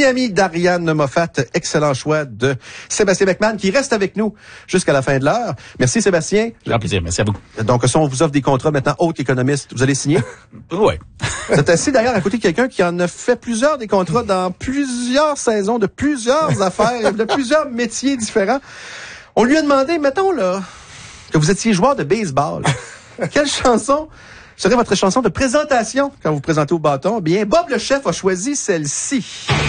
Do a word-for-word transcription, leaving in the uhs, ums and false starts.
Miami d'Ariane Moffat. Excellent choix de Sébastien McMahon qui reste avec nous jusqu'à la fin de l'heure. Merci Sébastien. Grand plaisir, merci à vous. Donc, si on vous offre des contrats maintenant, haute économiste, vous allez signer? Oui. Vous êtes assis d'ailleurs à côté de quelqu'un qui en a fait plusieurs des contrats dans plusieurs saisons, de plusieurs affaires, de plusieurs métiers différents. On lui a demandé, mettons là, que vous étiez joueur de baseball. Quelle chanson serait votre chanson de présentation quand vous vous présentez au bâton? Bien, Bob le chef a choisi celle-ci.